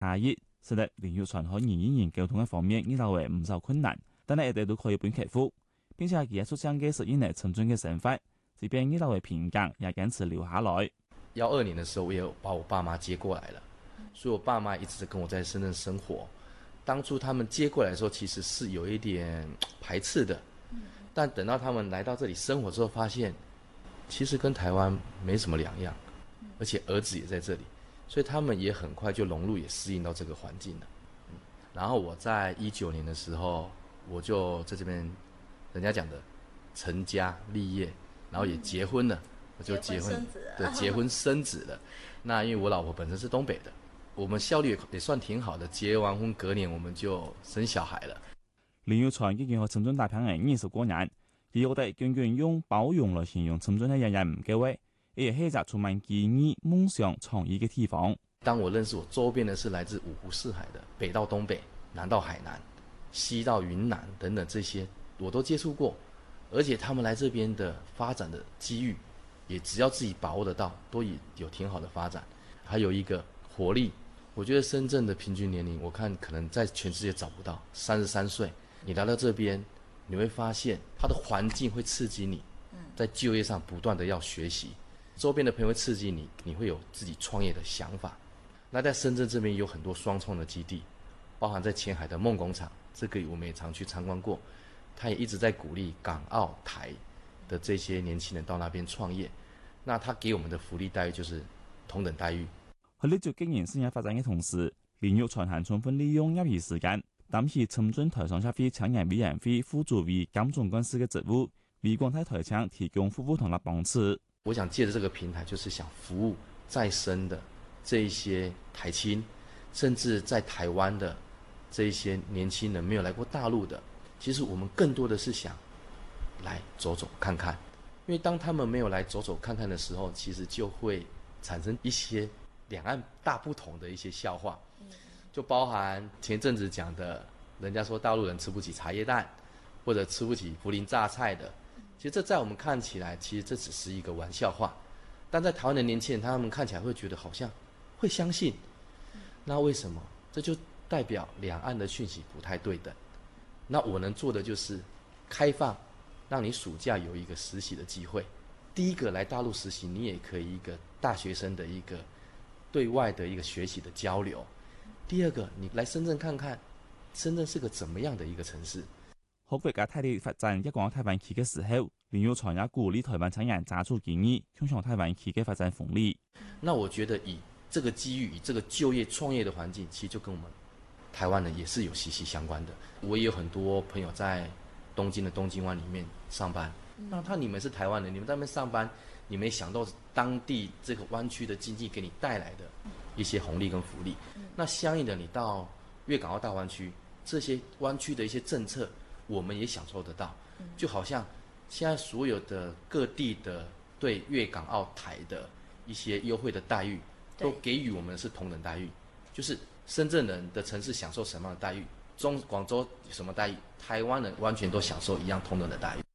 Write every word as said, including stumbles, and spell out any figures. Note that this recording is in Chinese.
差異，使得林玉傳喺人與人溝通嘅方面，呢度係唔受困難，但係一啲都可以本克服，並且佢喺出生嘅十一年曾經嘅想法，即便呢度係偏見，也堅持留下來。 幺二年的時候，我也有把我爸媽接過來了，所以我爸媽一直跟我在深圳生活。當初他們接過來的時候，其實是有一點排斥的，但等到他們來到這裡生活之後，發現其實跟台灣沒什麼兩樣，而且兒子也在這裡，所以他們也很快就融入，也適應到這個環境了。然後我在一九年的時候，我就在這邊，人家講的成家立業，然後也結婚了。就結婚，對，結婚生子了。那因為我老婆本身是東北的，我們效率也算挺好的。結完婚隔年我們就生小孩了。 林玉傳已經和深圳大朋友二十多年，而我哋永遠用包容來形容深圳嘅人人唔夠位，也係一個充滿機遇、夢想、創意嘅地方。 當我認識我周邊的是來自五湖四海的，北到東北，南到海南，西到雲南等等這些，我都接觸過，而且他們來這邊的發展的機遇，也只要自己把握得到，都已有挺好的發展，還有一個活力。我覺得深圳的平均年齡，我看可能在全世界找不到，三十三歲。你來到這邊，你會發現它的環境會刺激你，在就業上不斷的要學習，周邊的朋友會刺激你，你會有自己創業的想法。那在深圳這邊有很多雙創的基地，包含在前海的夢工廠，這個我們也常去參觀過，他也一直在鼓勵港澳台的這些年輕人到那邊創業。那他給我們的福利待遇就是同等待遇。 喺呢做經營事業發展嘅同時，林玉傳還充分利用業餘時間，擔起深圳台商協會青年委員會副主委兼總幹事嘅職務，為廣大台商提供服務同埋幫持。 我想借着這個平台，就是想服務在生的這一些台青，甚至在台灣的這一些年輕人沒有來過大陸的，其實我們更多的是想來走走看看。因為當他們沒有來走走看看的時候，其實就會產生一些兩岸大不同的一些笑話，就包含前陣子講的，人家說大陸人吃不起茶葉蛋，或者吃不起涪陵榨菜的，其實這在我們看起來，其實這只是一個玩笑話，但在台灣的年輕人，他們看起來會覺得好像會相信。那為什麼？這就代表兩岸的訊息不太對等。那我能做的就是開放，讓你暑假有一個實習的機會。第一個來大陸實習，你也可以一個大學生的一個對外的一個學習的交流。第二個，你來深圳看看，深圳是個怎麼樣的一個城市。 喺國家大力發展一個台灣區嘅時候，林玉傳也鼓勵台灣青年抓住機遇，衝上台灣區嘅發展紅利。 那我覺得以這個機遇，以這個就業創業的環境，其實就跟我們台灣人也是有息息相關的。我也有很多朋友在東京的東京灣裡面上班，那他你們是台灣人，你們在那邊上班，你沒想到當地這個灣區的經濟給你帶來的一些紅利跟福利。那相應的，你到粵港澳大灣區，這些灣區的一些政策，我們也享受得到。就好像現在所有的各地的對粵港澳台的一些優惠的待遇，都給予我們是同等待遇。就是深圳人的城市享受什麼樣的待遇，中廣州有什麼待遇，台灣人完全都享受一樣同等的待遇。